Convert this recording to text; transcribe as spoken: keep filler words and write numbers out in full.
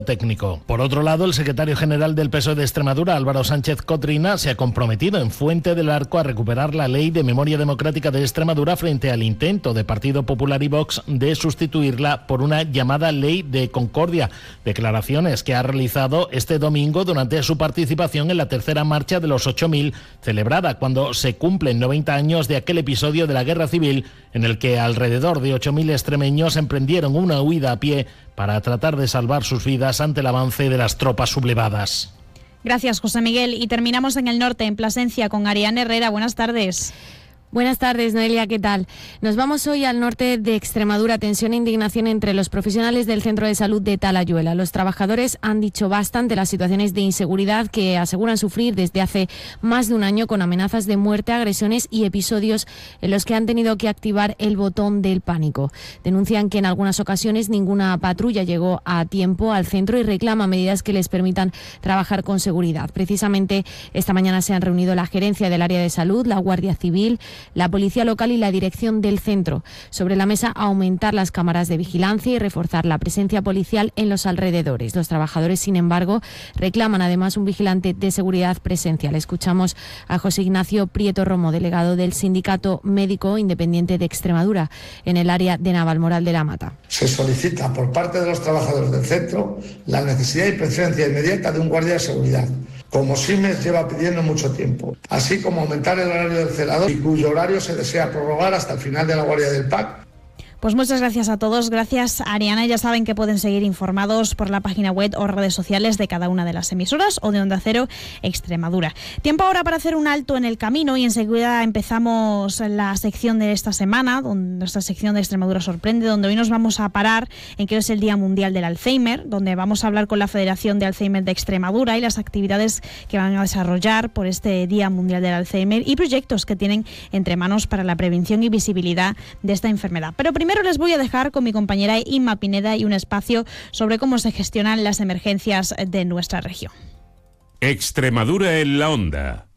técnico. Por otro lado, el secretario general del P S O E de Extremadura, Álvaro Sánchez Cotrina, se ha comprometido en Fuente del Arco a recuperar la Ley de Memoria Democrática de Extremadura frente al intento de Partido Popular y Vox de sustituirla por una llamada Ley de Concordia. Declaraciones que ha realizado este domingo durante su participación en la tercera marcha de los ocho mil, celebrada cuando se cumplen noventa años de aquel episodio de la Guerra Civil en el que alrededor de ocho mil extremeños emprendieron una huida a pie para tratar de salvar sus vidas ante el avance de las tropas sublevadas. Gracias, José Miguel. Y terminamos en el norte, en Plasencia, con Ariane Herrera. Buenas tardes. Buenas tardes, Noelia, ¿qué tal? Nos vamos hoy al norte de Extremadura. Tensión e indignación entre los profesionales del Centro de Salud de Talayuela. Los trabajadores han dicho basta ante las situaciones de inseguridad que aseguran sufrir desde hace más de un año, con amenazas de muerte, agresiones y episodios en los que han tenido que activar el botón del pánico. Denuncian que en algunas ocasiones ninguna patrulla llegó a tiempo al centro y reclaman medidas que les permitan trabajar con seguridad. Precisamente esta mañana se han reunido la gerencia del área de salud, la Guardia Civil, la Policía Local y la dirección del centro. Sobre la mesa, aumentar las cámaras de vigilancia y reforzar la presencia policial en los alrededores. Los trabajadores, sin embargo, reclaman además un vigilante de seguridad presencial. Escuchamos a José Ignacio Prieto Romo, delegado del Sindicato Médico Independiente de Extremadura en el área de Navalmoral de la Mata. Se solicita por parte de los trabajadores del centro la necesidad y presencia inmediata de un guardia de seguridad, como Siemens lleva pidiendo mucho tiempo, así como aumentar el horario del celador y cuyo horario se desea prorrogar hasta el final de la guardia del P A C. Pues muchas gracias a todos. Gracias, Ariana. Ya saben que pueden seguir informados por la página web o redes sociales de cada una de las emisoras o de Onda Cero Extremadura. Tiempo ahora para hacer un alto en el camino y enseguida empezamos la sección de esta semana, donde nuestra sección de Extremadura Sorprende, donde hoy nos vamos a parar en que es el Día Mundial del Alzheimer, donde vamos a hablar con la Federación de Alzheimer de Extremadura y las actividades que van a desarrollar por este Día Mundial del Alzheimer y proyectos que tienen entre manos para la prevención y visibilidad de esta enfermedad. Pero primero les voy a dejar con mi compañera Inma Pineda y un espacio sobre cómo se gestionan las emergencias de nuestra región. Extremadura en la onda.